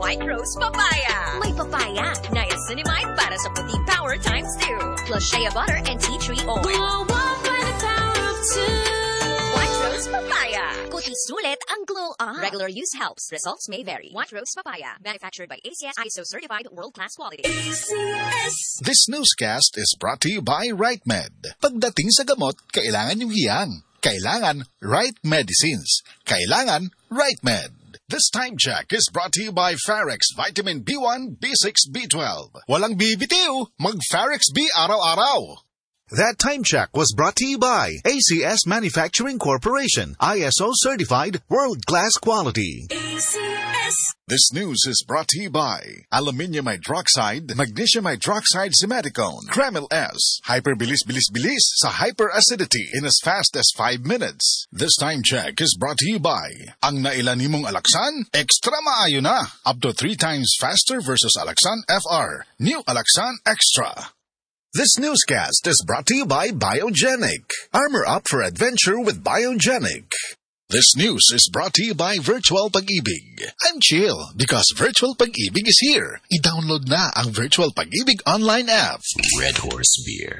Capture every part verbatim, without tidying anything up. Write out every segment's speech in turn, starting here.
White Rose Papaya. May papaya, niacinamide para sa puting power times two. Plus shea butter and tea tree oil. Glow up by the power of two. White Rose Papaya. Kuti sulit ang glow up. Regular use helps. Results may vary. White Rose Papaya. Manufactured by A C S I S O certified world-class quality. A C S. This newscast is brought to you by RightMed. Pagdating sa gamot, kailangan yung hiyang. Kailangan Right Medicines. Kailangan RightMed. This time check is brought to you by Farex Vitamin B one, B six, B twelve. Walang bibitiw, mag-Farex B araw-araw. That time check was brought to you by A C S Manufacturing Corporation, I S O certified world-class quality. A C S. This news is brought to you by Aluminium Hydroxide, Magnesium Hydroxide Simeticone, Kremil S, Hyperbilis-bilis-bilis sa hyperacidity in as fast as five minutes. This time check is brought to you by ang nailan nimong Alaxan, extra maayo na, up to three times faster versus Alaxan F R, New Alaxan Extra. This newscast is brought to you by Biogenic. Armor up for adventure with Biogenic. This news is brought to you by Virtual Pag-ibig. I'm chill because Virtual Pag-ibig is here. I-download na ang Virtual Pag-ibig online app. Red Horse Beer.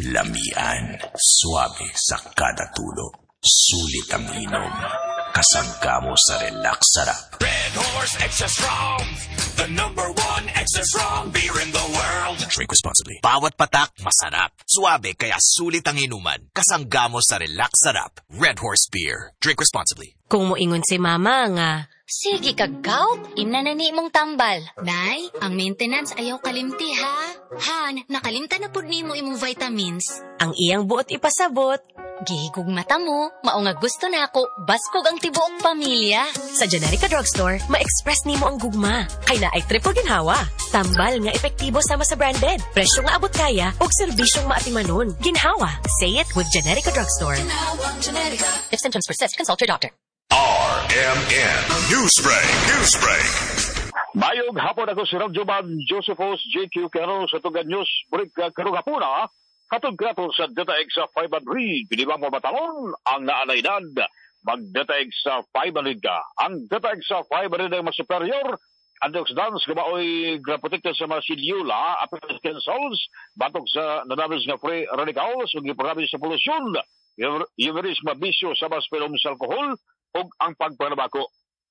Lamian. Suabe sa kada tulo. Sulit ang inom. Kasangga mo sa relax sarap. Red Horse Extra Strong. The number one extra strong beer in the world. Drink responsibly. Bawat patak, masarap. Suabe kaya sulit ang inuman. Kasangga mo sa relax sarap. Red Horse Beer. Drink responsibly. Kung moingon si mama nga, sige kagaw, inanani mong tambal. Nay, ang maintenance ayaw kalimti ha. Han, nakalimta na pud nimo imong vitamins. ang iyang buot ipasabot. Gihigog mata mo, mao nga gusto na ako, baskog ang tibuok pamilya. Sa Generica Drugstore, ma-express nimo ang gugma. Kay naay triple ginhawa. Tambal nga epektibo sama sa branded. Presyo nga abot kaya, ug serbisyong maatimanon. Ginhawa. Say it with Generica Drugstore. If symptoms persist, consult your doctor. R M N Newsbreak. Newsbreak. Mayong hapon ako si Ramjuman Josephus J Q Carol sa Tugan News Break karong hapuna. Katong grato sa DataX sa five hundred. Pinibang mo batalon ang naanaynan. Mag-DataX sa five hundred ka. Ang DataX sa five hundred ay mas superior. Antioxidants kumaoy grapotekta sa mga silyula, application cells, batok sa nanabis nga free radicals, ug iprogramid sa polusyon, yumeris mabisyo sa mas pelom sa alkohol, ug ang pagpanabako.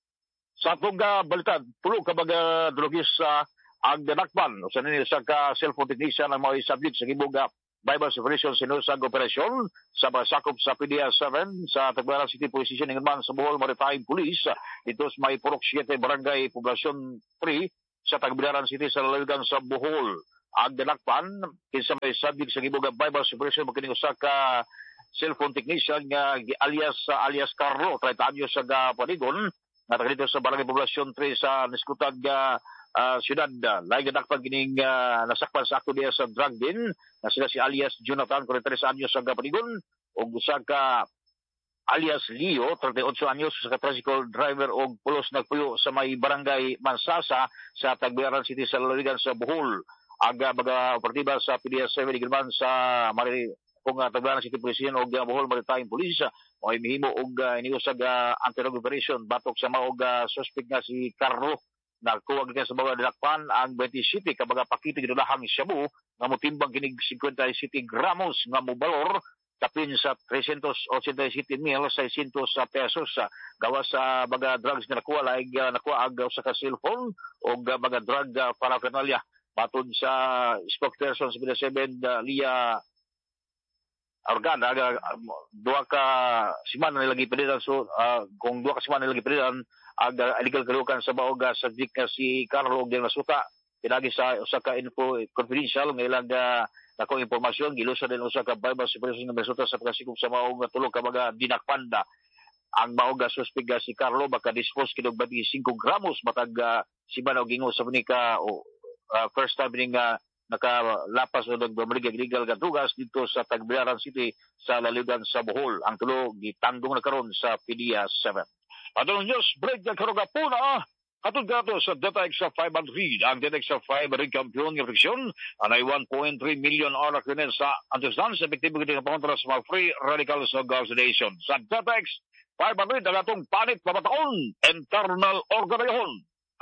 Sa atong uh, balitan, pulo ka mga drugis sa uh, ang danakpan, o sa nini sa ka cellphone technician ang mga subject sa gibuga Bible Separation Sinusag Operasyon sa mga sakop sa P D A seven sa Tagbaran City Police Station ng man sa Bohol Maritime Police. Dito sa may Purok siete Barangay Poblasyon three sa Tagbaran City sa Lalawigan sa Bohol. Ang danakpan, kinsa may subject sa gibuga Bible Separation makining usa ka cellphone technician nga alias alias Carlo, thirty anyos sa Panigon, na dito sa Barangay Poblasyon three sa Niskutag uh, siyudad. Laing ganakpan kining uh, nasakpan sa akto diya sa drug din na sila si alias Jonathan, forty-three anyos sa Panigon, o usa ka alias Leo, thirty-eight anyos sa tricycle driver o pulos nagpuyo sa may Barangay Mansasa sa Tagbiaran City sa Lalawigan sa Bohol. Aga mga operatiba sa P D A seven igilman sa Mari kung uh, Tagbiaran City Police o uh, Bohol Maritime Police o uh, mihimo og uh, iniusag uh, anti-drug operation batok sa mga uh, suspect nga si Carlo. Nagkuwag din sa mga dinakpan ang twenty-seven ka mga pakitig dulahang Shabu nga motimbang kinig fifty gramos nga mobalor kapin sa three hundred eighty-seven mil six hundred pesos sa gawa sa mga drugs na nakuha laig uh, nakuha ang sa cellphone o uh, mga drug uh, paraphernalia patod sa spokesperson sa P D A seven uh, Lia Organa uh, duha ka simana nilagi pedidan so uh, kung duha ka simana nilagi pedidan ang uh, illegal kalukan sa baoga sa dik nga si Carlo og nasuta pinagi sa usa ka info confidential nga ilang uh, nako impormasyon gilusa din usa ka Bible Separation nga resulta sa pagsikop sa maog nga tulo ka mga dinakpanda. Ang maoga suspect nga si Carlo baka dispose kinog bati five gramos matag uh, si Banaw gingo sa bunika o uh, first time ning uh, nakalapas o nagbamalig illegal nga drugas dito sa Tagbiaran City sa Lalawigan sa Bohol. Ang tulo gitandong na karon sa P D A seven. Atong news break na karong hapuna. Atong gato sa DataX sa five hundred. Ang DataX sa five hundred kampiyon ng friksyon anay one point three million oras kinin sa antioxidants epektibo kini nga pangontra sa mga free radicals of oxidation. Sa DataX five hundred ang atong panit pamataon internal organayhon.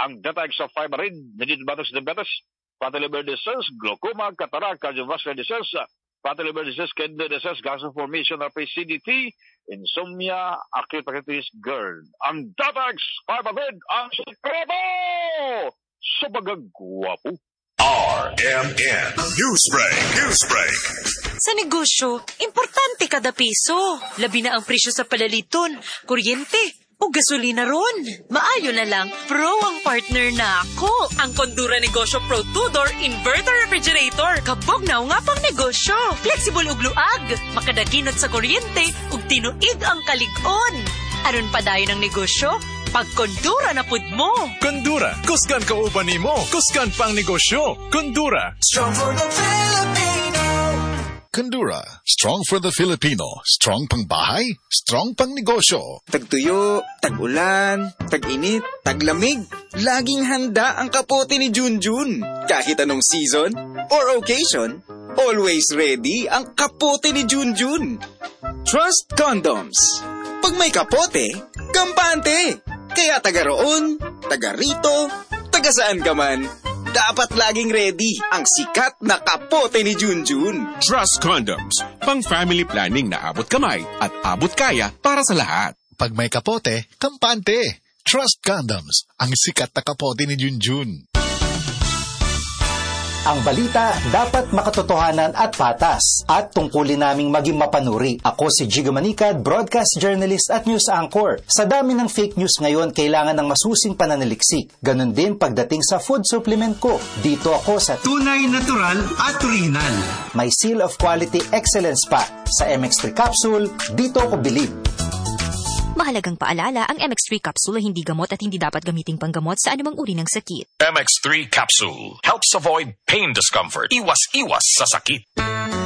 ang data extra fibrine, nagdidibatas diabetes, fatty liver disease, glaucoma, cataract, cardiovascular disease, fatty liver disease, kidney disease, gas formation, R P C D T, insomnia, acute pancreatitis, GERD. Ang data extra fibrine, ang sekreto sa bagagwapo. R M N News Break. News Break. Sa negosyo, importante kada piso. Labi na ang presyo sa palaliton, kuryente, o gasolina ron. Maayo na lang, Pro ang partner na ako. Ang Condura Negosyo Pro two-door Inverter Refrigerator. Kabog na nga pang negosyo. Flexible ug luag. Makadaginot sa kuryente ug tinuig ang kalig-on. Aron pa dayon ang negosyo, pag Condura na pud mo. Condura, kusgan ka uban nimo, kusgan pang negosyo. Condura. Strong for the Filipino. Condura, strong for the Filipino. Strong pang bahay, strong pang negosyo. Tagtuyo, tag-ulan, tag-init, taglamig. Laging handa ang kapote ni Junjun. Kahit anong season or occasion, always ready ang kapote ni Junjun. Trust Condoms. Pag may kapote, kampante. Kaya taga roon, taga rito, taga saan ka man, dapat laging ready ang sikat na kapote ni Junjun. Trust Condoms. Pang family planning na abot kamay at abot kaya para sa lahat. Pag may kapote, kampante. Trust Condoms, ang sikat na kapote ni Junjun. Ang balita dapat makatotohanan at patas at tungkulin naming maging mapanuri. Ako si Giga Manicad, broadcast journalist at news anchor. Sa dami ng fake news ngayon, kailangan ng masusing pananaliksik. Ganon din pagdating sa food supplement ko. Dito ako sa tunay, natural at original. May seal of quality excellence pa. Sa M X three capsule, dito ako bilib. Mahalagang paalala, ang M X three capsule ay hindi gamot at hindi dapat gamiting panggamot sa anumang uri ng sakit. M X three Capsule helps avoid pain discomfort. Iwas-iwas sa sakit.